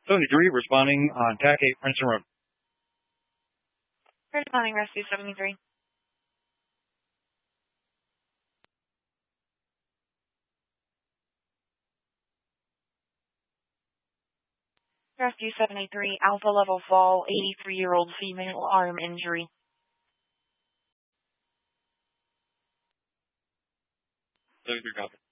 73 responding on TAC 8 Princeton Road. Responding Rescue 73. Rescue 73, Alpha level fall, 83-year-old female arm injury. 73 copy.